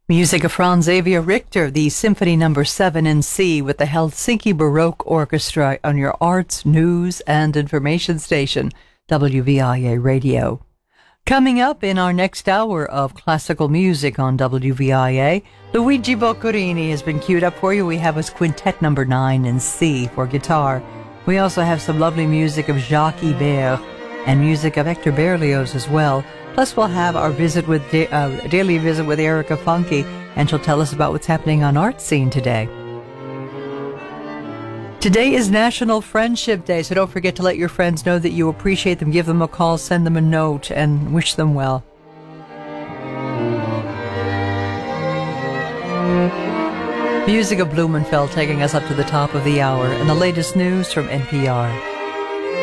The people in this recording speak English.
Music of Franz Xavier Richter, the Symphony No. 7 in C with the Helsinki Baroque Orchestra on your arts, news, and information station, WVIA Radio. Coming up in our next hour of classical music on WVIA, Luigi Boccherini has been queued up for you. We have his Quintet No. 9 in C for guitar. We also have some lovely music of Jacques Ibert and music of Hector Berlioz as well. Plus, we'll have our daily visit with Erica Funke, and she'll tell us about what's happening on Art Scene today. Today is National Friendship Day, so don't forget to let your friends know that you appreciate them. Give them a call, send them a note, and wish them well. Music of Blumenfeld taking us up to the top of the hour, and the latest news from NPR.